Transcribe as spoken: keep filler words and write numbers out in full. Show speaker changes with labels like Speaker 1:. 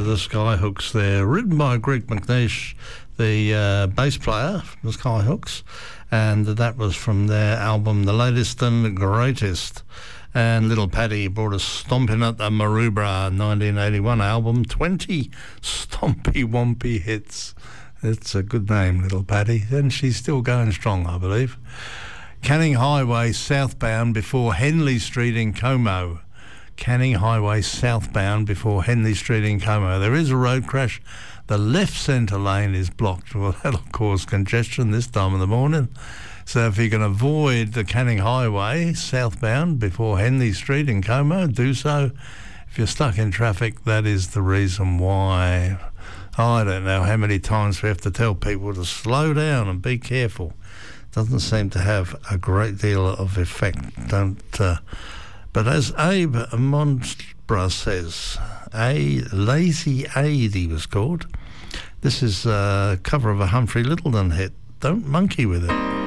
Speaker 1: the Skyhooks there, written by Greg McNeish, the uh, bass player from the Skyhooks, and that was from their album The Latest and Greatest. And Little Paddy brought us stomping at the Maroubra nineteen eighty-one album, twenty stompy wompy hits. It's a good name, Little Paddy, and she's still going strong, I believe. Canning Highway southbound before Henley Street in Como. Canning Highway southbound before Henley Street in Como. There is a road crash. The left centre lane is blocked. Well, that'll cause congestion this time of the morning. So if you can avoid the Canning Highway southbound before Henley Street in Como, do so. If you're stuck in traffic, that is the reason why. I don't know how many times we have to tell people to slow down and be careful. Doesn't seem to have a great deal of effect. Don't... Uh, But as Abe Monstbra says, a Lazy Aid he was called. This is a cover of a Humphrey Lyttelton hit. Don't monkey with it.